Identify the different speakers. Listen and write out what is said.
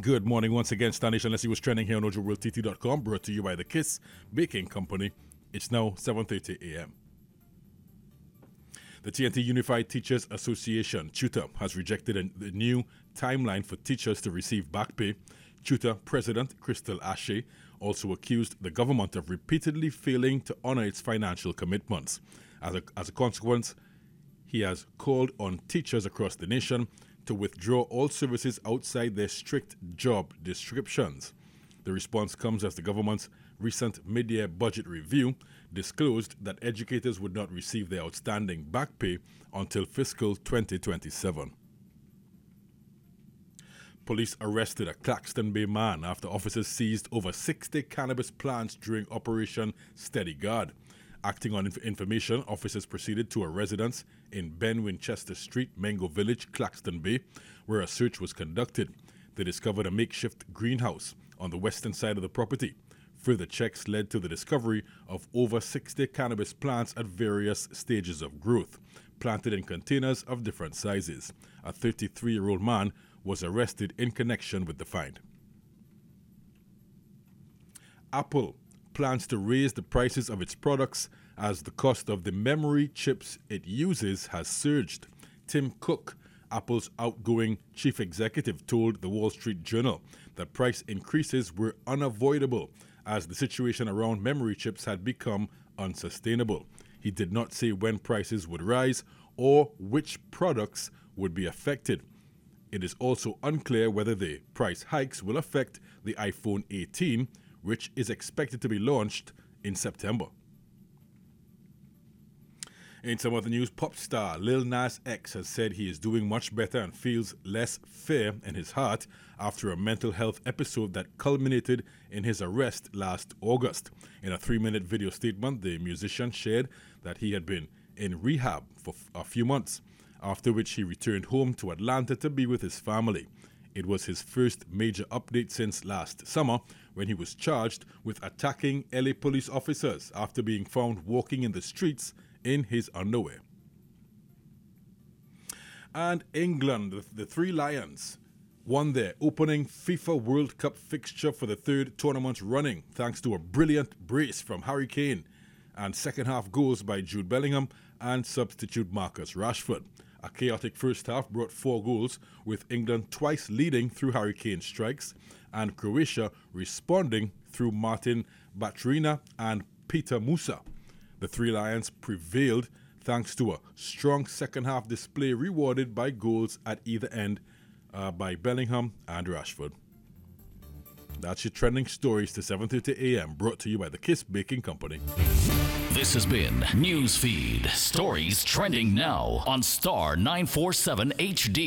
Speaker 1: Good morning once again, Stanish. Unless he was trending here on OjoWorldTT.com, brought to you by the Kiss Baking Company. It's now 7:30 a.m. The TNT Unified Teachers Association, TUTA, has rejected the new timeline for teachers to receive back pay. TUTA President Crystal Ashe also accused the government of repeatedly failing to honor its financial commitments. As a consequence, he has called on teachers across the nation to withdraw all services outside their strict job descriptions. The response comes as the government's recent mid-year budget review disclosed that educators would not receive their outstanding back pay until fiscal 2027. Police arrested a Claxton Bay man after officers seized over 60 cannabis plants during Operation Steady Guard. Acting on information, officers proceeded to a residence in Ben Winchester Street, Mango Village, Claxton Bay, where a search was conducted. They discovered a makeshift greenhouse on the western side of the property. Further checks led to the discovery of over 60 cannabis plants at various stages of growth, planted in containers of different sizes. A 33-year-old man was arrested in connection with the find. Apple plans to raise the prices of its products as the cost of the memory chips it uses has surged. Tim Cook, Apple's outgoing chief executive, told the Wall Street Journal that price increases were unavoidable as the situation around memory chips had become unsustainable. He did not say when prices would rise or which products would be affected. It is also unclear whether the price hikes will affect the iPhone 18, which is expected to be launched in September. In some other news, pop star Lil Nas X has said he is doing much better and feels less fear in his heart after a mental health episode that culminated in his arrest last August. In a 3-minute video statement, the musician shared that he had been in rehab for a few months, after which he returned home to Atlanta to be with his family. It was his first major update since last summer, when he was charged with attacking LA police officers after being found walking in the streets in his underwear. And England, the Three Lions, won their opening FIFA World Cup fixture for the third tournament running, thanks to a brilliant brace from Harry Kane and second-half goals by Jude Bellingham and substitute Marcus Rashford. A chaotic first half brought 4 goals, with England twice leading through Harry Kane's strikes and Croatia responding through Martin Baturina and Peter Musa. The Three Lions prevailed thanks to a strong second-half display rewarded by goals at either end by Bellingham and Rashford. That's your trending stories to 7:30 a.m. brought to you by the Kiss Baking Company.
Speaker 2: This has been Newsfeed. Stories trending now on Star 947 HD.